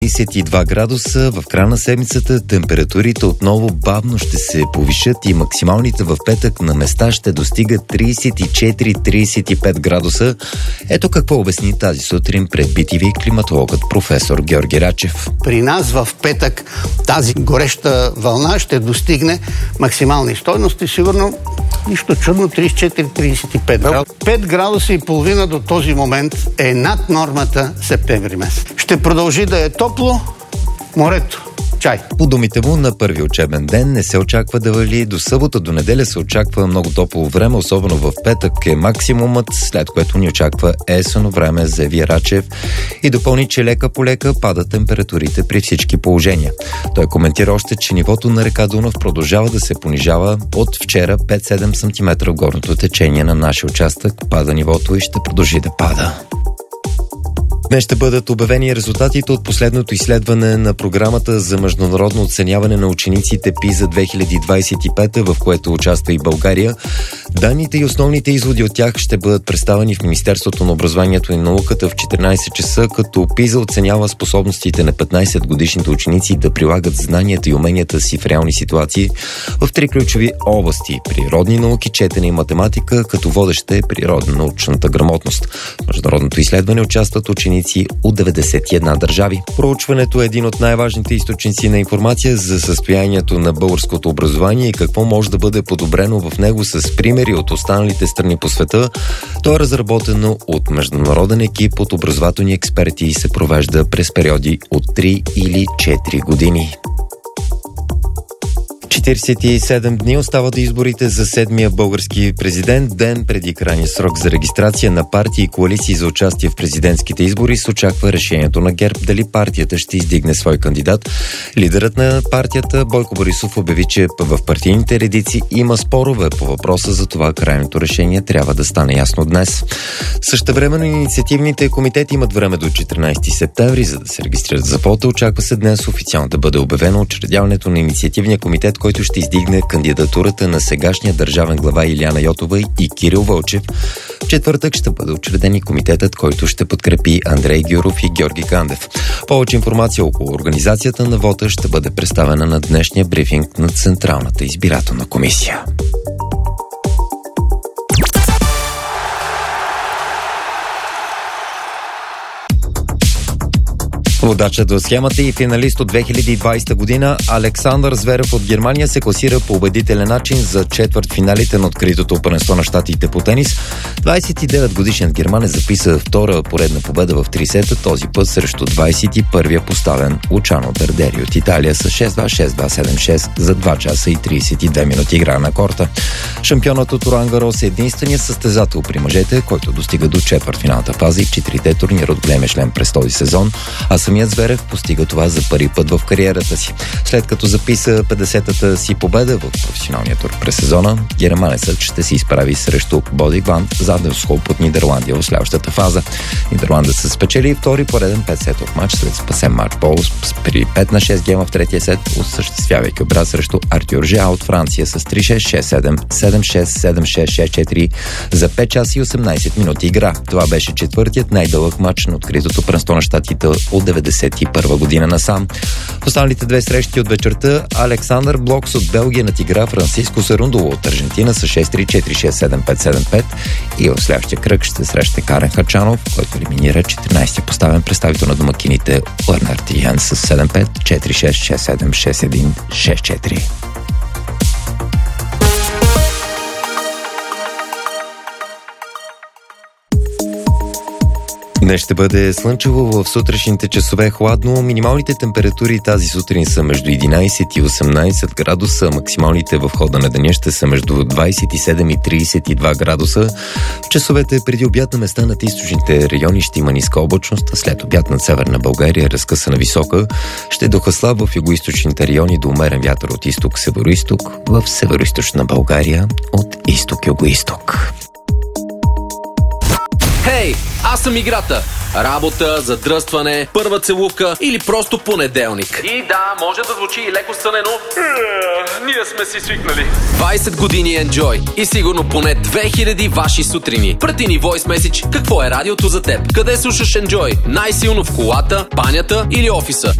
32 градуса. В края на седмицата температурите отново бавно ще се повишат и максималните в петък на места ще достигат 34-35 градуса. Ето какво обясни тази сутрин пред BTV климатологът професор Георги Рачев. При нас в петък тази гореща вълна ще достигне максимални стойности, сигурно нищо чудно 34-35 градуса. 5 градуса и половина до този момент е над нормата септември месец. Ще продължи да е топло морето. Чай. По думите му, на първи учебен ден не се очаква да вали. До събота, до неделя се очаква много топло време, особено в петък е максимумът, след което ни очаква есенно време, заяви Рачев и допълни, че лека по лека падат температурите при всички положения. Той коментира още, че нивото на река Дунав продължава да се понижава. От вчера 5-7 см в горното течение на нашия участък пада нивото и ще продължи да пада. Днес ще бъдат обявени резултатите от последното изследване на програмата за международно оценяване на учениците PISA 2025, в което участва и България. Данните и основните изводи от тях ще бъдат представени в Министерството на образованието и науката в 14 часа, като PISA оценява способностите на 15-годишните ученици да прилагат знанията и уменията си в реални ситуации в 3 ключови области – природни науки, четене и математика, като водеща е природно-научната грамотност. В международното изследване участват ученици от 91 държави. Проучването е един от най-важните източници на информация за състоянието на българското образование и какво може да бъде подобрено в него с примери от останалите страни по света. То е разработено от международен екип от образователни експерти и се провежда през периоди от 3 или 4 години. 47 дни остава до изборите за 7-я български президент. Ден преди крайния срок за регистрация на партии и коалиции за участие в президентските избори се очаква решението на ГЕРБ дали партията ще издигне свой кандидат. Лидерът на партията Бойко Борисов обяви, че в партийните редици има спорове по въпроса, за това крайното решение трябва да стане ясно днес. Същевременно инициативните комитети имат време до 14 септември, за да се регистрират за вота. Очаква се днес официално да бъде обявено учредяването на инициативния комитет, който ще издигне кандидатурата на сегашния държавен глава Илияна Йотова и Кирил Вълчев. В четвъртък ще бъде учреден и комитетът, който ще подкрепи Андрей Гюров и Георги Кандев. Повече информация около организацията на вота ще бъде представена на днешния брифинг на Централната избирателна комисия. Водачът от схемата и финалист от 2020 година Александър Зверев от Германия се класира по убедителен начин за четвъртфиналите на откритото първенство на щатите по тенис. 29-годишният германец записа втора поредна победа в 3 сета, този път срещу 21-я поставен Лучано Дърдери от Италия с 6-2, 6-2, 7-6 за 2 часа и 32 минути игра на корта. Шампионът от Ролан Гарос е единственият състезател при мъжете, който достига до четвъртфиналната фаза и в 4-те турнира от големия шлем през този сезон, а самият Зверев постига това за първи път в кариерата си. След като записа 50-та си победа в професионалния тур през сезона, германецът ще се изправи срещу Бодик Ван Задерсхолп от Нидерландия в следващата фаза. Нидерландът се спечели втори пореден 5-сетов матч след спасен матчбол при 5-6 гейма в третия сет, осъществявайки обрат срещу Артюр Жеа от Франция с 3-6, 6-7, 7-6, 7-6, 6-4 за 5 часа и 18 минути игра. Това беше четвъртият най-дълъг матч на откритото първенство на щатите от 91 година насам. В останалите две срещи от вечерта Александър Блокс от Белгия надигра Франциско Сарундоло от Аржентина с 6-3, 4-6, 7-5, 7-5 и в следващия кръг ще срещне Карен Хачанов, който елиминира 14-ти поставен представител на домакините Лернард Тиен с 7-5, 4-6, 6-7, 6-1, 6-4. Днес ще бъде слънчево, в сутрешните часове хладно. Минималните температури тази сутрин са между 11 и 18 градуса. Максималните в хода на деня ще са между 27 и 32 градуса. В часовете преди обяд на места над източните райони ще има ниска облачност, а след обяд над северна България разкъсана висока. Ще духа слаб в югоизточните райони до умерен вятър от изток-североизток, в североизточна България от изток-югоизток. Хей, аз съм играта. Работа, задръстване, първа целувка или просто понеделник. И да, може да звучи и леко стънено. Ние сме си свикнали. 20 години Enjoy и сигурно поне 2000 ваши сутрини. Прати ни voice message какво е радиото за теб. Къде слушаш Enjoy? Най-силно в колата, банята или офиса?